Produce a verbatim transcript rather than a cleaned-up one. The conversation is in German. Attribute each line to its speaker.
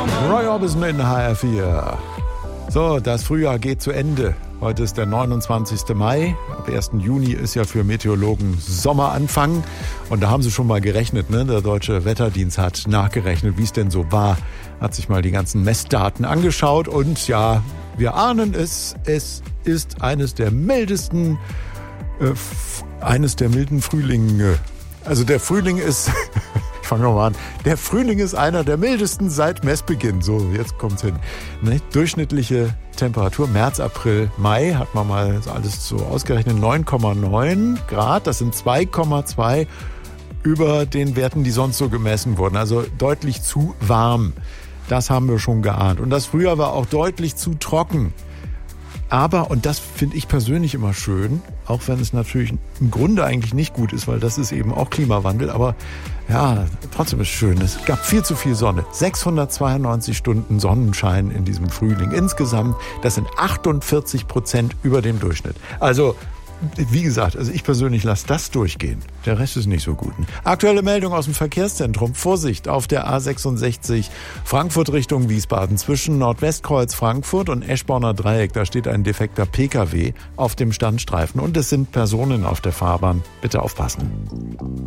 Speaker 1: Roy Orbison in H R vier. So, das Frühjahr geht zu Ende. Heute ist der neunundzwanzigster Mai. Ab ersten Juni ist ja für Meteorologen Sommeranfang. Und da haben sie schon mal gerechnet, ne? Der Deutsche Wetterdienst hat nachgerechnet, wie es denn so war. Hat sich mal die ganzen Messdaten angeschaut. Und ja, wir ahnen es. Es ist eines der mildesten, äh, eines der milden Frühlinge. Also der Frühling ist... Fangen wir mal an. Der Frühling ist einer der mildesten seit Messbeginn. So, jetzt kommt's hin. Ne? Durchschnittliche Temperatur März, April, Mai hat man mal alles so ausgerechnet. neun Komma neun Grad. Das sind zwei Komma zwei über den Werten, die sonst so gemessen wurden. Also deutlich zu warm. Das haben wir schon geahnt. Und das Frühjahr war auch deutlich zu trocken. Aber, und das finde ich persönlich immer schön, auch wenn es natürlich im Grunde eigentlich nicht gut ist, weil das ist eben auch Klimawandel, aber ja, trotzdem ist es schön. Es gab viel zu viel Sonne. sechshundertzweiundneunzig Stunden Sonnenschein in diesem Frühling insgesamt. Das sind achtundvierzig Prozent über dem Durchschnitt. Also, wie gesagt, also ich persönlich lasse das durchgehen. Der Rest ist nicht so gut. Aktuelle Meldung aus dem Verkehrszentrum. Vorsicht auf der A sechsundsechzig Frankfurt Richtung Wiesbaden. Zwischen Nordwestkreuz Frankfurt und Eschborner Dreieck. Da steht ein defekter P K W auf dem Standstreifen. Und es sind Personen auf der Fahrbahn. Bitte aufpassen.